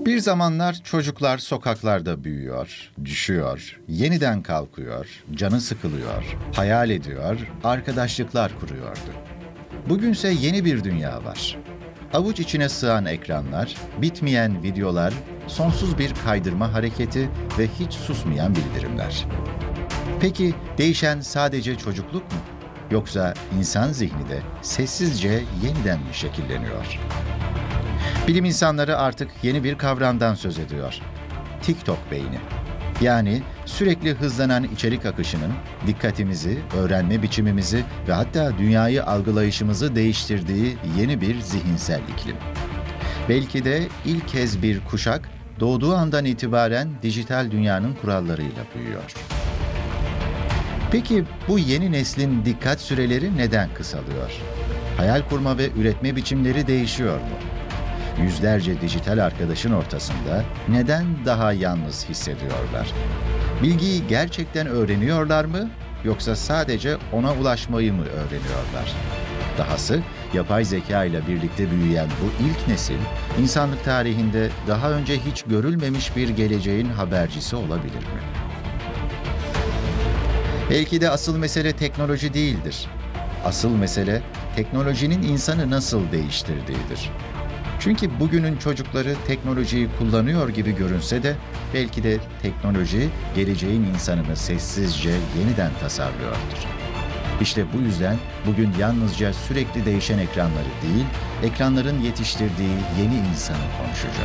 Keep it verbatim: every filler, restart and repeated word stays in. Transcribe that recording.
Bir zamanlar çocuklar sokaklarda büyüyor, düşüyor, yeniden kalkıyor, canı sıkılıyor, hayal ediyor, arkadaşlıklar kuruyordu. Bugünse yeni bir dünya var. Avuç içine sığan ekranlar, bitmeyen videolar, sonsuz bir kaydırma hareketi ve hiç susmayan bildirimler. Peki değişen sadece çocukluk mu? Yoksa insan zihni de sessizce yeniden mi şekilleniyor? Bilim insanları artık yeni bir kavramdan söz ediyor. TikTok beyni. Yani sürekli hızlanan içerik akışının dikkatimizi, öğrenme biçimimizi ve hatta dünyayı algılayışımızı değiştirdiği yeni bir zihinsel iklim. Belki de ilk kez bir kuşak doğduğu andan itibaren dijital dünyanın kurallarıyla büyüyor. Peki bu yeni neslin dikkat süreleri neden kısalıyor? Hayal kurma ve üretme biçimleri değişiyor mu? Yüzlerce dijital arkadaşın ortasında neden daha yalnız hissediyorlar? Bilgiyi gerçekten öğreniyorlar mı yoksa sadece ona ulaşmayı mı öğreniyorlar? Dahası yapay zeka ile birlikte büyüyen bu ilk nesil, insanlık tarihinde daha önce hiç görülmemiş bir geleceğin habercisi olabilir mi? Belki de asıl mesele teknoloji değildir. Asıl mesele teknolojinin insanı nasıl değiştirdiğidir. Çünkü bugünün çocukları teknolojiyi kullanıyor gibi görünse de belki de teknoloji geleceğin insanını sessizce yeniden tasarlıyordur. İşte bu yüzden bugün yalnızca sürekli değişen ekranları değil, ekranların yetiştirdiği yeni insanı konuşacağız.